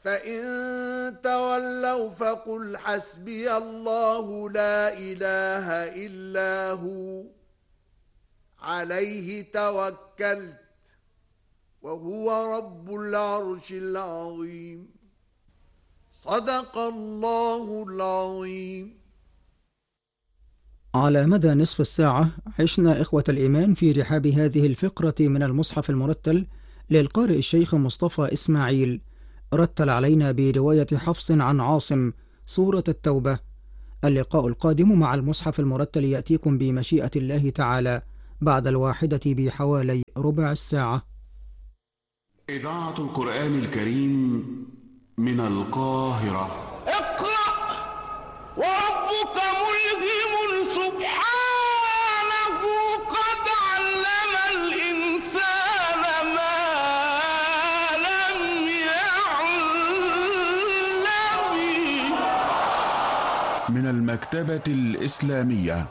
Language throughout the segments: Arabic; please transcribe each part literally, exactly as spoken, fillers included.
فإن تولوا فقل حسبي الله لا إله إلا هو عليه توكلت وهو رب العرش العظيم. صدق الله العظيم. على مدى نصف الساعة عشنا إخوة الإيمان في رحاب هذه الفقرة من المصحف المرتل للقارئ الشيخ مصطفى إسماعيل، رتل علينا برواية حفص عن عاصم سورة التوبة. اللقاء القادم مع المصحف المرتل يأتيكم بمشيئة الله تعالى بعد الواحدة بحوالي ربع الساعة. إذاعة القرآن الكريم من القاهرة. اقرأ وربك ملهم سبحانه قد علم الإنسان ما لم يعلم. من المكتبة الإسلامية،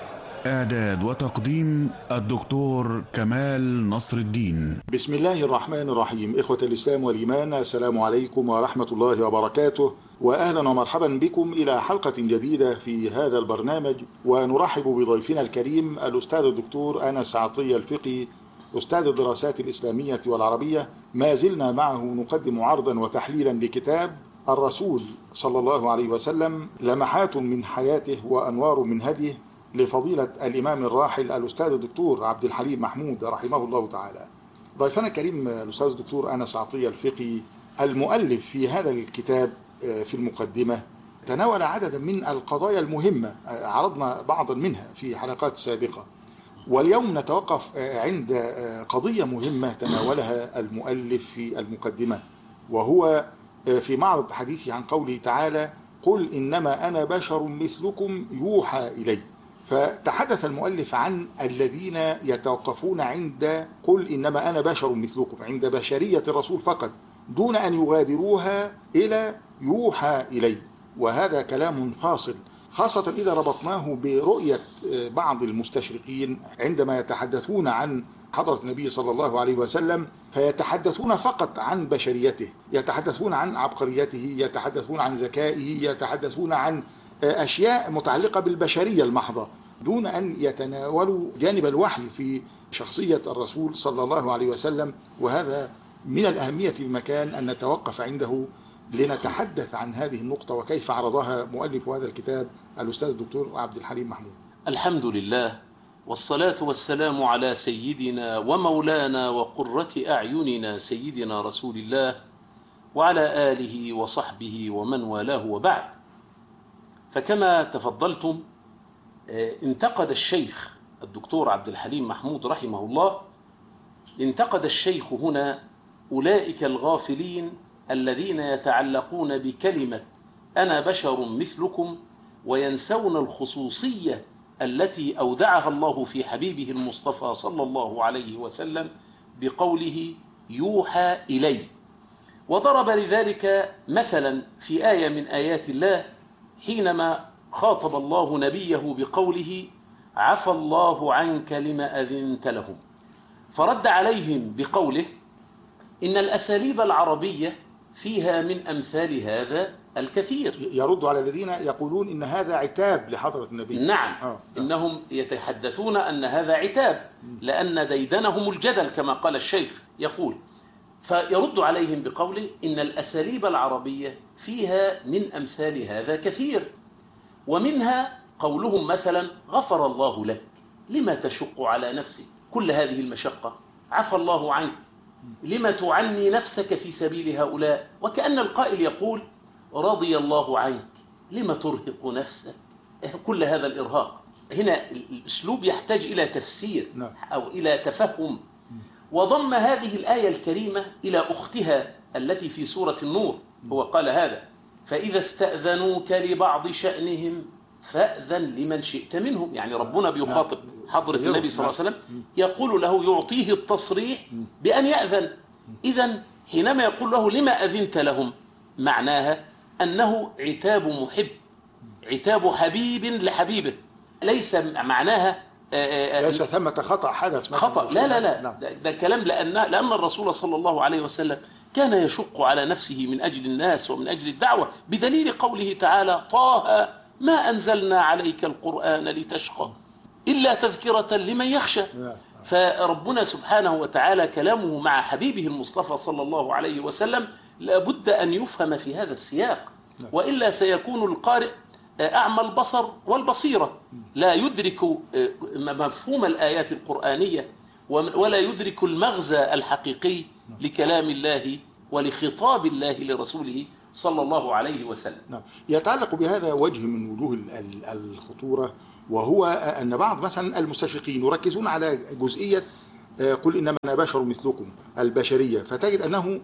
إعداد وتقديم الدكتور كمال نصر الدين. بسم الله الرحمن الرحيم. إخوة الإسلام والإيمان، السلام عليكم ورحمة الله وبركاته، وأهلا ومرحبا بكم إلى حلقة جديدة في هذا البرنامج. ونرحب بضيفنا الكريم الأستاذ الدكتور أنس عطية الفقي، أستاذ الدراسات الإسلامية والعربية. ما زلنا معه نقدم عرضا وتحليلا لكتاب الرسول صلى الله عليه وسلم، لمحات من حياته وأنوار من هديه، لفضيلة الإمام الراحل الأستاذ الدكتور عبد الحليم محمود رحمه الله تعالى. ضيفنا الكريم الأستاذ الدكتور أنس عطية الفقي، المؤلف في هذا الكتاب، في المقدمة تناول عددا من القضايا المهمة، عرضنا بعضا منها في حلقات سابقة، واليوم نتوقف عند قضية مهمة تناولها المؤلف في المقدمة، وهو في معرض حديثه عن قوله تعالى: قل إنما أنا بشر مثلكم يوحى إلي. فتحدث المؤلف عن الذين يتوقفون عند قل إنما أنا بشر مثلكم، عند بشرية الرسول فقط، دون أن يغادروها إلى يوحى إلي. وهذا كلام فاصل، خاصة إذا ربطناه برؤية بعض المستشرقين عندما يتحدثون عن حضرة النبي صلى الله عليه وسلم، فيتحدثون فقط عن بشريته، يتحدثون عن عبقريته، يتحدثون عن ذكائه، يتحدثون عن أشياء متعلقة بالبشرية المحضة، دون أن يتناولوا جانب الوحي في شخصية الرسول صلى الله عليه وسلم. وهذا من الأهمية بمكان أن نتوقف عنده لنتحدث عن هذه النقطة وكيف عرضها مؤلف هذا الكتاب الأستاذ الدكتور عبد الحليم محمود. الحمد لله، والصلاة والسلام على سيدنا ومولانا وقرة أعيننا سيدنا رسول الله وعلى آله وصحبه ومن والاه، وبعد. فكما تفضلتم، انتقد الشيخ الدكتور عبد الحليم محمود رحمه الله، انتقد الشيخ هنا أولئك الغافلين الذين يتعلقون بكلمة أنا بشر مثلكم وينسون الخصوصية التي أودعها الله في حبيبه المصطفى صلى الله عليه وسلم بقوله يوحى إلي. وضرب لذلك مثلا في آية من آيات الله حينما خاطب الله نبيه بقوله عفى الله عنك لما أذنت لهم، فرد عليهم بقوله إن الأساليب العربية فيها من أمثال هذا الكثير. يرد على الذين يقولون إن هذا عتاب لحضرة النبي. نعم، آه. إنهم يتحدثون أن هذا عتاب لأن ديدنهم الجدل كما قال الشيخ يقول. فيرد عليهم بقوله إن الأساليب العربية فيها من أمثال هذا كثير، ومنها قولهم مثلا غفر الله لك لما تشق على نفسك كل هذه المشقة، عفى الله عنك لما تعني نفسك في سبيل هؤلاء، وكأن القائل يقول رضي الله عنك لما ترهق نفسك كل هذا الإرهاق. هنا الأسلوب يحتاج إلى تفسير أو إلى تفهم. وضم هذه الآية الكريمة إلى أختها التي في سورة النور، هو قال هذا فإذا استأذنوك لبعض شأنهم فأذن لمن شئت منهم. يعني ربنا بيخاطب حضرة النبي صلى الله عليه وسلم، يقول له يعطيه التصريح بأن يأذن. إذن حينما يقول له لما أذنت لهم، معناها أنه عتاب محب، عتاب حبيب لحبيبه، ليس معناها ليس ثمة خطأ حدث مثلا خطأ، لا لا لا نعم. ده, ده كلام لأن لأن الرسول صلى الله عليه وسلم كان يشق على نفسه من أجل الناس ومن أجل الدعوة، بدليل قوله تعالى: طه ما أنزلنا عليك القرآن لتشقى إلا تذكرة لمن يخشى. فربنا سبحانه وتعالى كلامه مع حبيبه المصطفى صلى الله عليه وسلم لابد أن يفهم في هذا السياق، وإلا سيكون القارئ أعمى البصر والبصيرة، لا يدرك مفهوم الآيات القرآنية ولا يدرك المغزى الحقيقي لكلام الله ولخطاب الله لرسوله صلى الله عليه وسلم. نعم. يتعلق بهذا وجه من وجوه الخطورة، وهو أن بعض مثلا المستشرقين يركزون على جزئية قل إنما أنا بشر مثلكم، البشرية، فتجد أنه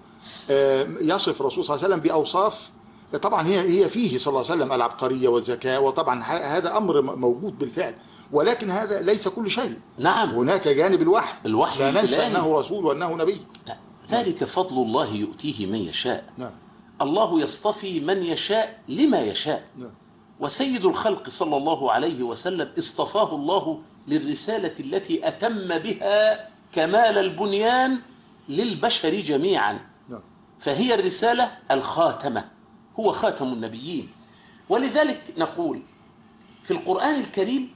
يصف الرسول صلى الله عليه وسلم بأوصاف طبعا هي هي فيه صلى الله عليه وسلم العبقرية والذكاء، وطبعا هذا أمر موجود بالفعل، ولكن هذا ليس كل شيء. نعم. هناك جانب الوحي، الوحي لا ننسى أنه رسول وأنه نبي. لا. ذلك فضل الله يؤتيه من يشاء. نعم. الله يصطفي من يشاء لما يشاء. نعم. وسيد الخلق صلى الله عليه وسلم اصطفاه الله للرسالة التي أتم بها كمال البنيان للبشر جميعا. نعم. فهي الرسالة الخاتمة، هو خاتم النبيين. ولذلك نقول في القرآن الكريم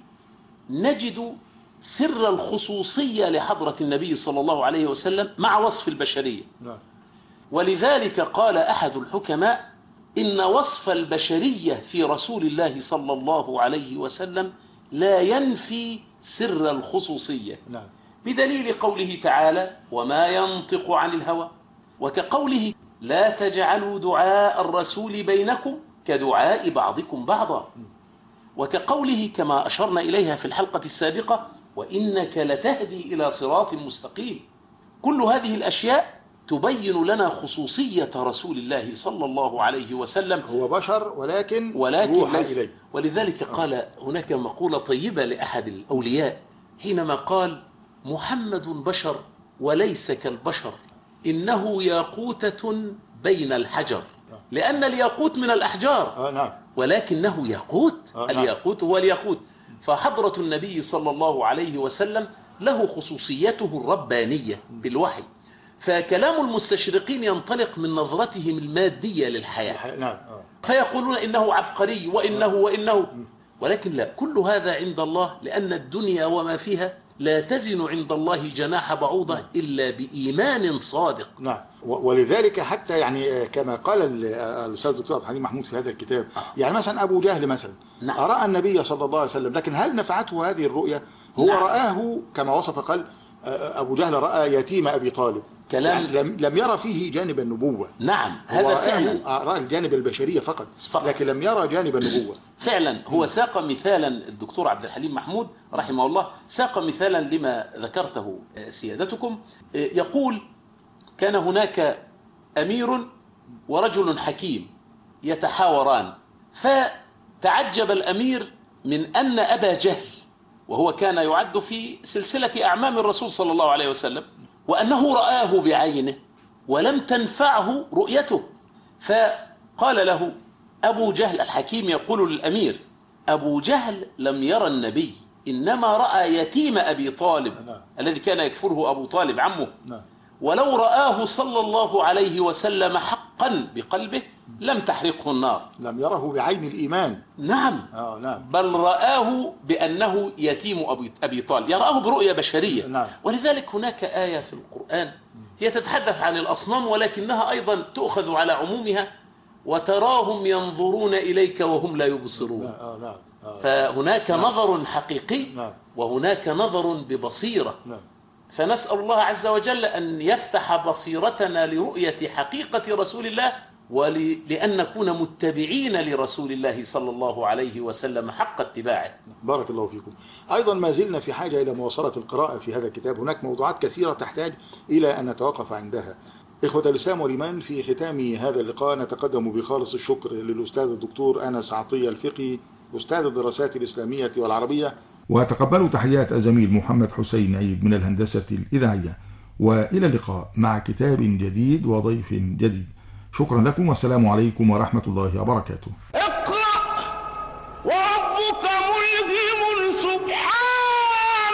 نجد سر الخصوصية لحضرة النبي صلى الله عليه وسلم مع وصف البشرية. نعم. ولذلك قال أحد الحكماء: إن وصف البشرية في رسول الله صلى الله عليه وسلم لا ينفي سر الخصوصية. نعم. بدليل قوله تعالى: وما ينطق عن الهوى، وكقوله: لا تجعلوا دعاء الرسول بينكم كدعاء بعضكم بعضا، وكقوله كما أشرنا إليها في الحلقة السابقة: وإنك لتهدي إلى صراط مستقيم. كل هذه الأشياء تبين لنا خصوصية رسول الله صلى الله عليه وسلم. هو بشر ولكن, ولكن يوحى إليه. ولذلك قال هناك مقولة طيبة لأحد الأولياء حينما قال: محمد بشر وليس كالبشر، إنه ياقوتة بين الحجر. لأن الياقوت من الأحجار، آه نعم. ولكنه ياقوت. آه نعم. الياقوت هو الياقوت. فحضرة النبي صلى الله عليه وسلم له خصوصيته الربانية بالوحي. فكلام المستشرقين ينطلق من نظرتهم المادية للحياة. نعم. آه. فيقولون إنه عبقري وإنه وإنه، ولكن لا، كل هذا عند الله، لأن الدنيا وما فيها لا تزن عند الله جناح بعوضة إلا بإيمان صادق. نعم. ولذلك حتى يعني كما قال الأستاذ الدكتور عبد الحليم محمود في هذا الكتاب، يعني مثلا أبو جهل مثلا نعم. رأى النبي صلى الله عليه وسلم، لكن هل نفعته هذه الرؤية؟ هو نعم. رآه كما وصف، قال أبو جهل رأى يتيم أبي طالب، كلام يعني لم, لم يرى فيه جانب النبوة. نعم. هذا فعلا رأى الجانب البشرية فقط, فقط، لكن لم يرى جانب النبوة. فعلا هو ساق مثالا، الدكتور عبد الحليم محمود رحمه الله ساق مثالا لما ذكرته سيادتكم. يقول: كان هناك أمير ورجل حكيم يتحاوران، فتعجب الأمير من أن أبا جهل، وهو كان يعد في سلسلة أعمام الرسول صلى الله عليه وسلم، وأنه رآه بعينه ولم تنفعه رؤيته. فقال له أبو جهل الحكيم يقول للأمير: أبو جهل لم يرى النبي، إنما رأى يتيم أبي طالب نعم. الذي كان يكفره أبو طالب عمه. نعم. ولو رآه صلى الله عليه وسلم حقا بقلبه لم تحرقه النار. لم يره بعين الإيمان. نعم. آه نعم. بل رآه بأنه يتيم أبي, أبي طالب، يراه برؤية بشرية. نعم. ولذلك هناك آية في القرآن هي تتحدث عن الأصنام، ولكنها أيضا تؤخذ على عمومها: وتراهم ينظرون إليك وهم لا يبصرون. آه نعم. آه. فهناك نعم. نظر حقيقي. نعم. وهناك نظر ببصيرة. نعم. فنسأل الله عز وجل أن يفتح بصيرتنا لرؤية حقيقة رسول الله، ولأن نكون متبعين لرسول الله صلى الله عليه وسلم حق اتباعه. بارك الله فيكم. أيضا ما زلنا في حاجة إلى مواصلة القراءة في هذا الكتاب، هناك موضوعات كثيرة تحتاج إلى أن نتوقف عندها. إخوة الإسلام والإيمان، في ختام هذا اللقاء نتقدم بخالص الشكر للأستاذ الدكتور أنس عطية الفقي، أستاذ الدراسات الإسلامية والعربية، وتقبلوا تحيات الزميل محمد حسين عيد من الهندسة الإذاعية، وإلى اللقاء مع كتاب جديد وضيف جديد. شكرا لكم والسلام عليكم ورحمة الله وبركاته. اقرأ وربك ملهم سبحانه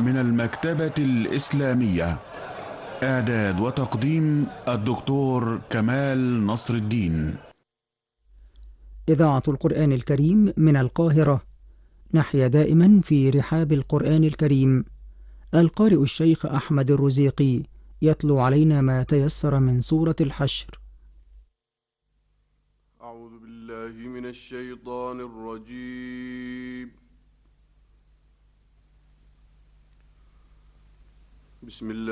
من المكتبة الإسلامية. إعداد وتقديم الدكتور كمال نصر الدين. إذاعة القرآن الكريم من القاهرة. نحيا دائما في رحاب القرآن الكريم. القارئ الشيخ أحمد الرزيقي يتلو علينا ما تيسر من سورة الحشر. أعوذ بالله من الشيطان الرجيم. بسم الله